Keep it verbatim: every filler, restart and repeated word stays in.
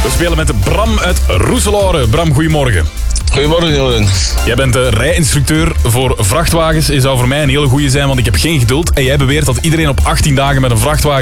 We spelen met Bram uit Roeselare. Bram, goedemorgen. Goedemorgen, Joren. Jij bent de rijinstructeur voor vrachtwagens. Je zou voor mij een hele goeie zijn, want ik heb geen geduld. En jij beweert dat iedereen op achttien dagen met een vrachtwagen